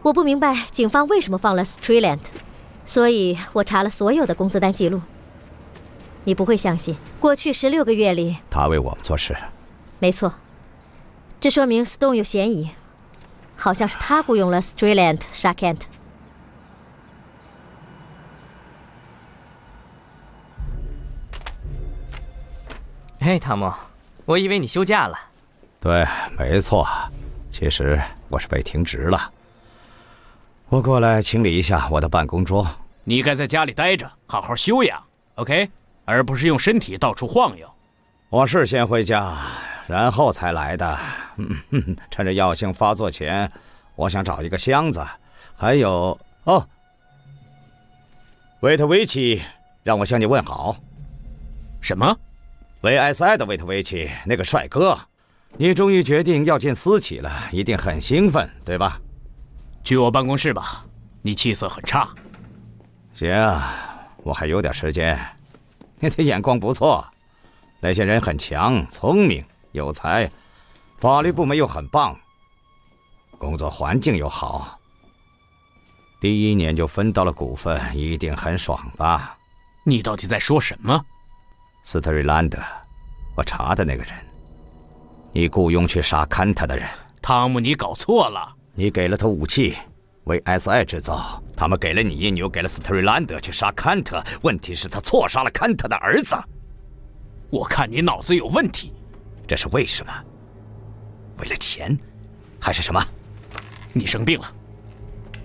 我不明白警方为什么放了 Strickland， 所以我查了所有的工资单记录。你不会相信，过去16个月里， 他为我们做事。 没错，这说明 Stone 有嫌疑，好像是他雇佣了 Strickland 杀 Kent。 嘿，汤姆，我以为你休假了。 对，没错，其实我是被停职了。我过来清理一下我的办公桌。 你该在家里待着，好好休养 ，OK？ 而不是用身体到处晃悠。 我是先回家，然后才来的。趁着药性发作前，我想找一个箱子，还有维特维奇让我向你问好。 什么？ 维埃斯艾的维特维奇，那个帅哥，你终于决定要进私企了，一定很兴奋，对吧？ 去我办公室吧，你气色很差。 行，我还有点时间。你的眼光不错，那些人很强，聪明，有才，法律部门又很棒，工作环境又好。第1年就分到了股份，一定很爽吧？ 你到底在说什么？ 斯特瑞兰德，我查的那个人，你雇佣去杀坎特的人。 汤姆，你搞错了。 你给了他武器，为 SI 制造，他们给了你，你又给了斯特瑞兰德去杀坎特。问题是他错杀了坎特的儿子。 我看你脑子有问题。 这是为什么？为了钱，还是什么？ 你生病了。